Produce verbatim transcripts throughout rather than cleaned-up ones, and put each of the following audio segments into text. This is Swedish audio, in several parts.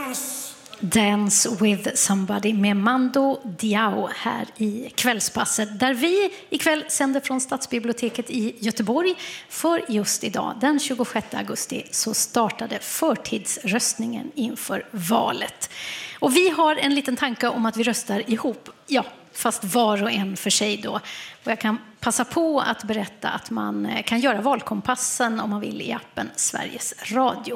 Dance! Dance with somebody med Mando Diao här i kvällspasset, där vi ikväll sänder från Stadsbiblioteket i Göteborg. För just idag, den tjugosjätte augusti, så startade förtidsröstningen inför valet. Och vi har en liten tanke om att vi röstar ihop, ja, fast var och en för sig då. Och jag kan passa på att berätta att man kan göra valkompassen om man vill i appen Sveriges Radio.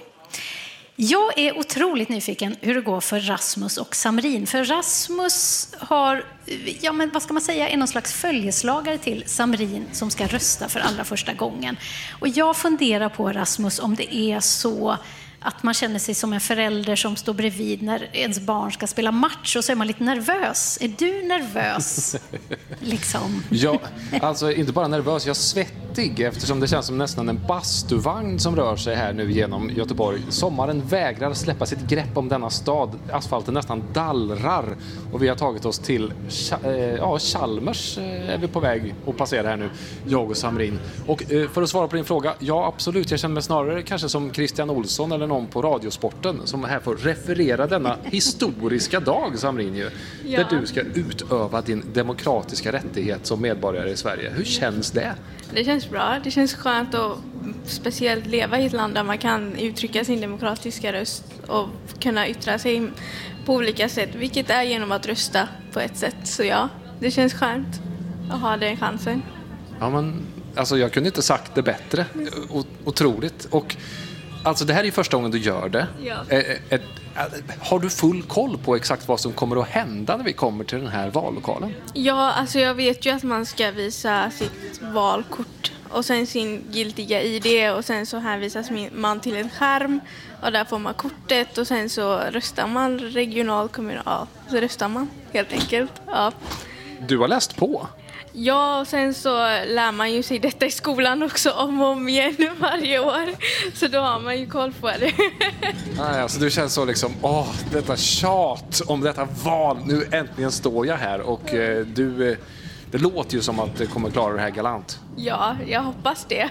Jag är otroligt nyfiken hur det går för Rasmus och Samrin. För Rasmus har, ja men vad ska man säga, är någon slags följeslagare till Samrin som ska rösta för allra första gången. Och jag funderar på, Rasmus, om det är så att man känner sig som en förälder som står bredvid när ens barn ska spela match och så är man lite nervös. Är du nervös? liksom. Ja, alltså inte bara nervös, jag är svettig eftersom det känns som nästan en bastuvagn som rör sig här nu genom Göteborg. Sommaren vägrar släppa sitt grepp om denna stad. Asfalten nästan dallrar och vi har tagit oss till ja, Chalmers är vi på väg att passera här nu, jag och Samrin. Och för att svara på din fråga, ja absolut, jag känner mig snarare kanske som Christian Olsson eller någon på Radiosporten som här får referera denna historiska dag, Samrin, ju, ja. Där du ska utöva din demokratiska rättighet som medborgare i Sverige. Hur känns det? Det känns bra. Det känns skönt att speciellt leva i ett land där man kan uttrycka sin demokratiska röst och kunna yttra sig på olika sätt, vilket är genom att rösta på ett sätt. Så ja, det känns skönt att ha den chansen. Ja, men alltså jag kunde inte sagt det bättre. O- otroligt. Och alltså det här är ju första gången du gör det. Ja. Ä- ä- ä- har du full koll på exakt vad som kommer att hända när vi kommer till den här vallokalen? Ja, alltså jag vet ju att man ska visa sitt valkort och sen sin giltiga I D och sen så hänvisas man till en skärm och där får man kortet och sen så röstar man regional, kommunal. Så röstar man helt enkelt. Ja. Du har läst på? Ja, och sen så lär man ju sig detta i skolan också om och om igen varje år. Så då har man ju koll på det. Nej, alltså du känns så liksom, åh, detta tjat om detta val. Nu äntligen står jag här och eh, du, eh, det låter ju som att du kommer klara det här galant. Ja, jag hoppas det.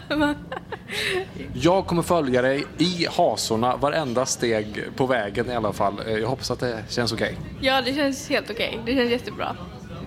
Jag kommer följa dig i hasorna varenda steg på vägen i alla fall. Jag hoppas att det känns okej. Okay. Ja, det känns helt okej. Okay. Det känns jättebra.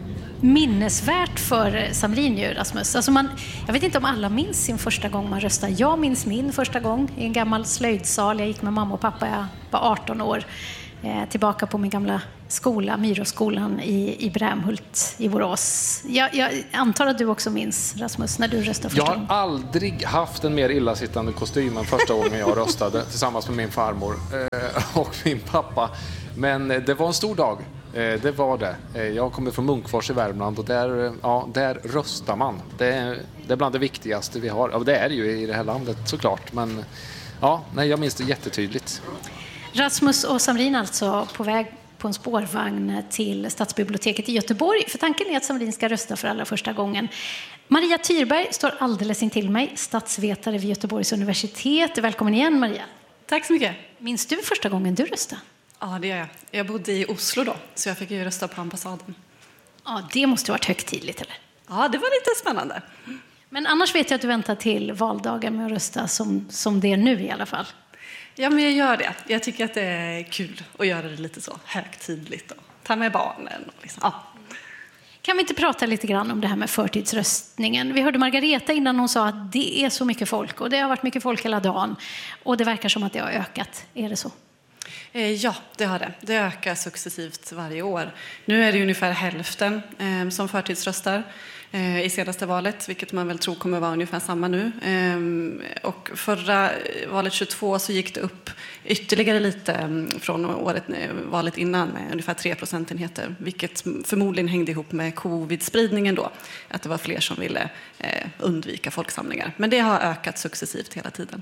Minnesvärt för Samrin ju, Rasmus. Alltså man, jag vet inte om alla minns sin första gång man röstade. Jag minns min första gång i en gammal slöjdsal. Jag gick med mamma och pappa, jag var arton år. Eh, tillbaka på min gamla skola, Myroskolan i, i Brämhult i Borås. Jag, jag antar att du också minns, Rasmus, när du röstade första gången. Jag har aldrig haft en mer illasittande kostym än första gången jag röstade tillsammans med min farmor eh, och min pappa. Men det var en stor dag. Det var det. Jag kommer från Munkfors i Värmland och där, ja, där röstar man. Det är, det är bland det viktigaste vi har. Ja, det är det ju i det här landet såklart. Men ja, nej, jag minns det jättetydligt. Rasmus och Samrin alltså på väg på en spårvagn till Stadsbiblioteket i Göteborg. För tanken är att Samrin ska rösta för allra första gången. Maria Tyrberg står alldeles intill mig, statsvetare vid Göteborgs universitet. Välkommen igen, Maria. Tack så mycket. Minns du första gången du röstade? Ja, det gör jag. Jag bodde i Oslo då, så jag fick ju rösta på ambassaden. Ja, det måste ha varit högtidligt, eller? Ja, det var lite spännande. Men annars vet jag att du väntar till valdagen med att rösta som, som det är nu i alla fall. Ja, men jag gör det. Jag tycker att det är kul att göra det lite så högtidligt och ta med barnen. Och liksom. Ja. Kan vi inte prata lite grann om det här med förtidsröstningen? Vi hörde Margareta innan hon sa att det är så mycket folk och det har varit mycket folk hela dagen. Och det verkar som att det har ökat. Är det så? Ja, det har det. Det ökar successivt varje år. Nu är det ungefär hälften eh, som förtidsröstar eh, i senaste valet, vilket man väl tror kommer vara ungefär samma nu. Eh, och förra valet tjugotvå så gick det upp ytterligare lite eh, från året, valet innan med ungefär tre procentenheter, vilket förmodligen hängde ihop med covid-spridningen då, att det var fler som ville eh, undvika folksamlingar. Men det har ökat successivt hela tiden.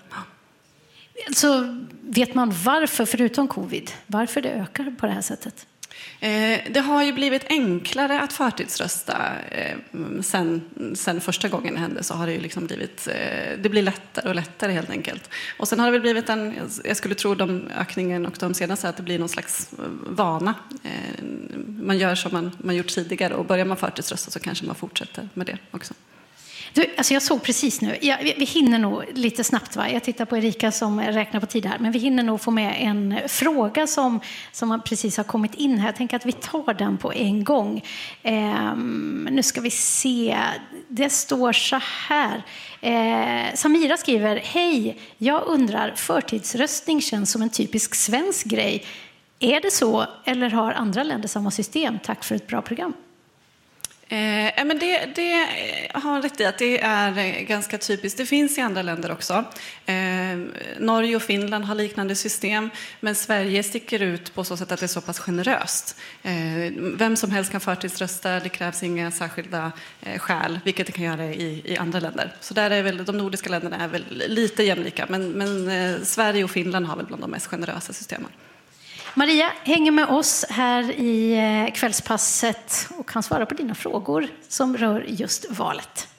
Så vet man varför, förutom covid, varför det ökar på det här sättet? Eh, det har ju blivit enklare att förtidsrösta. Eh, sen, sen första gången det hände så har det ju liksom blivit, eh, det blir lättare och lättare helt enkelt. Och sen har det väl blivit en, jag skulle tro de ökningen och de senaste, att det blir någon slags vana. Eh, man gör som man, man gjort tidigare och börjar man förtidsrösta så kanske man fortsätter med det också. Du, alltså jag såg precis nu, ja, vi, vi hinner nog lite snabbt, va? Jag tittar på Erika som räknar på tid här, men vi hinner nog få med en fråga som, som precis har kommit in här. Jag tänker att vi tar den på en gång. Ehm, nu ska vi se, det står så här. Ehm, Samira skriver, hej, jag undrar, förtidsröstning känns som en typisk svensk grej. Är det så, eller har andra länder samma system? Tack för ett bra program. Eh, men det, det har rätt i att det är ganska typiskt. Det finns i andra länder också. Eh, Norge och Finland har liknande system, men Sverige sticker ut på så sätt att det är så pass generöst. Eh, vem som helst kan förtidsrösta, det krävs inga särskilda eh, skäl, vilket det kan göra i, i andra länder. Så där är väl, de nordiska länderna är väl lite jämlika, men, men eh, Sverige och Finland har väl bland de mest generösa systemen. Maria hänger med oss här i kvällspasset och kan svara på dina frågor som rör just valet.